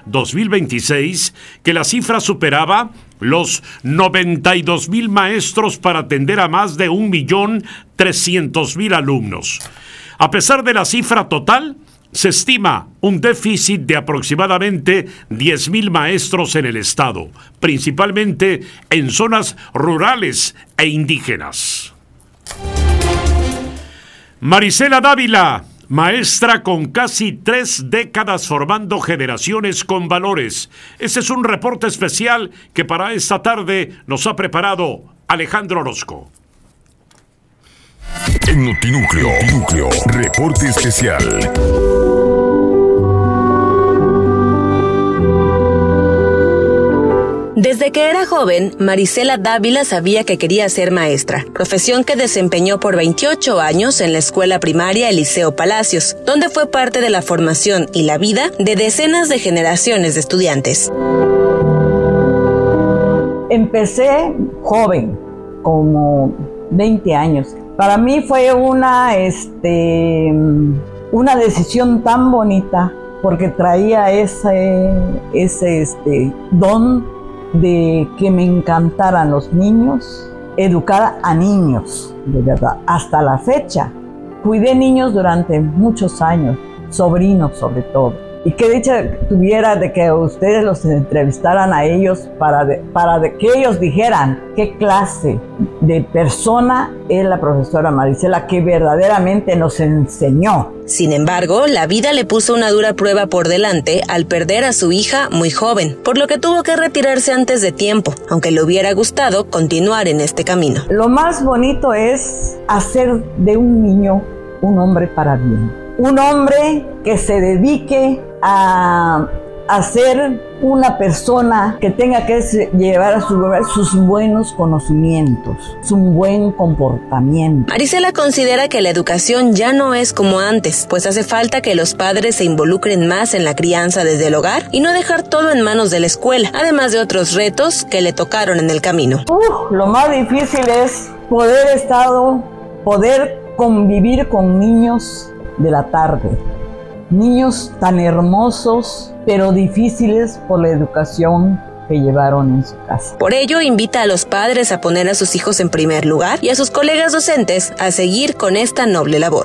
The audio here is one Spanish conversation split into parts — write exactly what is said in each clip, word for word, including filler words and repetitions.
dos mil veintiséis que la cifra superaba los noventa y dos mil maestros para atender a más de un millón trescientos mil alumnos. A pesar de la cifra total, se estima un déficit de aproximadamente diez mil maestros en el estado, principalmente en zonas rurales e indígenas. Marisela Dávila, maestra con casi tres décadas formando generaciones con valores. Este es un reporte especial que para esta tarde nos ha preparado Alejandro Orozco. En Notinúcleo, Notinúcleo, reporte especial. Desde que era joven, Marisela Dávila sabía que quería ser maestra, profesión que desempeñó por veintiocho años en la escuela primaria Eliseo Palacios, donde fue parte de la formación y la vida de decenas de generaciones de estudiantes. Empecé joven, como veinte años. Para mí fue una, este, una decisión tan bonita, porque traía ese, ese este, don de que me encantaran los niños, educar a niños, de verdad. Hasta la fecha, cuidé niños durante muchos años, sobrinos sobre todo. Y qué dicha tuviera de que ustedes los entrevistaran a ellos para, de, para de que ellos dijeran qué clase de persona es la profesora Marisela, que verdaderamente nos enseñó. Sin embargo, la vida le puso una dura prueba por delante al perder a su hija muy joven, por lo que tuvo que retirarse antes de tiempo, aunque le hubiera gustado continuar en este camino. Lo más bonito es hacer de un niño un hombre para bien. Un hombre que se dedique a, a ser una persona que tenga que llevar a su hogar sus buenos conocimientos, su buen comportamiento. Marisela considera que la educación ya no es como antes, pues hace falta que los padres se involucren más en la crianza desde el hogar y no dejar todo en manos de la escuela, además de otros retos que le tocaron en el camino. Uh, lo más difícil es poder estado, poder convivir con niños de la tarde, niños tan hermosos pero difíciles por la educación que llevaron en su casa. Por ello, invita a los padres a poner a sus hijos en primer lugar y a sus colegas docentes a seguir con esta noble labor.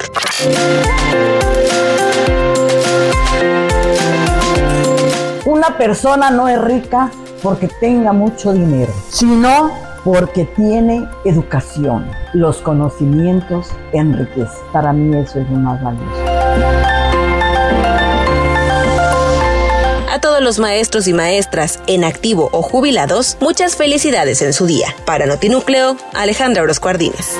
Una persona no es rica porque tenga mucho dinero, sino porque tiene educación. Los conocimientos enriquecen. Para mí eso es lo más valioso. A todos los maestros y maestras en activo o jubilados, muchas felicidades en su día. Para Notinúcleo, Alejandra Orozco Ardínez.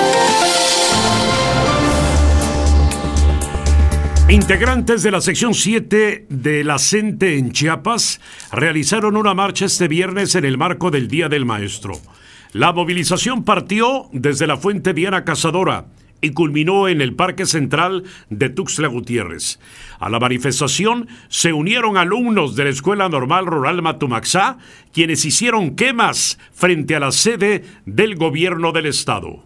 Integrantes de la sección siete de la CENTE en Chiapas realizaron una marcha este viernes en el marco del Día del Maestro. La movilización partió desde la Fuente Diana Cazadora y culminó en el Parque Central de Tuxtla Gutiérrez. A la manifestación se unieron alumnos de la Escuela Normal Rural Matumaxá, quienes hicieron quemas frente a la sede del gobierno del estado.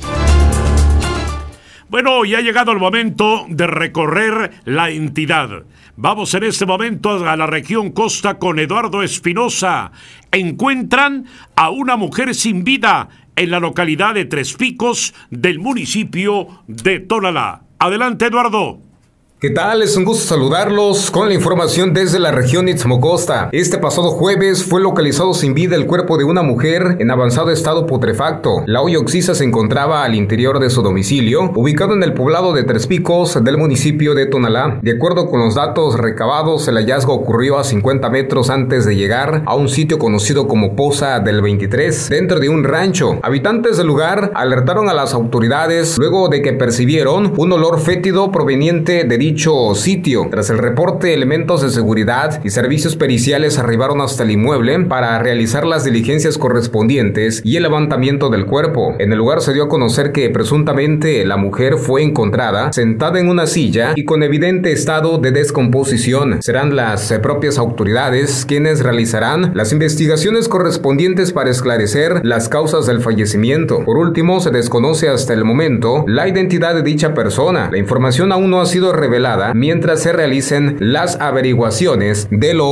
Bueno, ya ha llegado el momento de recorrer la entidad. Vamos en este momento a la región Costa con Eduardo Espinosa. Encuentran a una mujer sin vida en la localidad de Tres Picos del municipio de Tonalá. Adelante, Eduardo. ¿Qué tal? Es un gusto saludarlos con la información desde la región Istmo Costa. Este pasado jueves fue localizado sin vida el cuerpo de una mujer en avanzado estado putrefacto. La olla oxisa se encontraba al interior de su domicilio, ubicado en el poblado de Tres Picos del municipio de Tonalá. De acuerdo con los datos recabados, el hallazgo ocurrió a cincuenta metros antes de llegar a un sitio conocido como Poza del veintitrés, dentro de un rancho. Habitantes del lugar alertaron a las autoridades luego de que percibieron un olor fétido proveniente de dicho sitio. Tras el reporte, elementos de seguridad y servicios periciales arribaron hasta el inmueble para realizar las diligencias correspondientes y el levantamiento del cuerpo. En el lugar se dio a conocer que presuntamente la mujer fue encontrada sentada en una silla y con evidente estado de descomposición. Serán las propias autoridades quienes realizarán las investigaciones correspondientes para esclarecer las causas del fallecimiento. Por último, se desconoce hasta el momento la identidad de dicha persona. La información aún no ha sido revelada mientras se realicen las averiguaciones de lo